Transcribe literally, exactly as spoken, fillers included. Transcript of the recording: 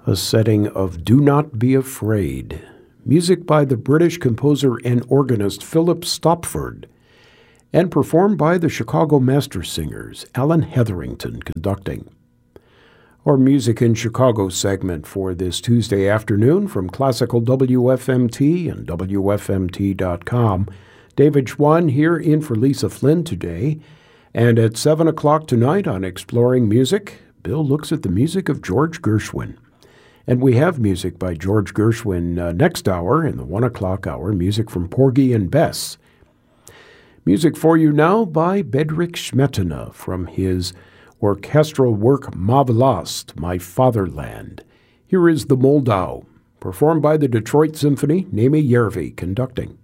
a setting of Do Not Be Afraid. Music by the British composer and organist Philip Stopford, and performed by the Chicago Master Singers, Alan Hetherington conducting. Our Music in Chicago segment for this Tuesday afternoon from Classical W F M T and W F M T dot com. David Schwann here in for Lisa Flynn today. And at seven o'clock tonight on Exploring Music, Bill looks at the music of George Gershwin. And we have music by George Gershwin uh, next hour in the one o'clock hour, music from Porgy and Bess. Music for you now by Bedřich Smetana from his orchestral work Ma Vlast, My Fatherland. Here is the Moldau, performed by the Detroit Symphony, Nemi Järvi conducting.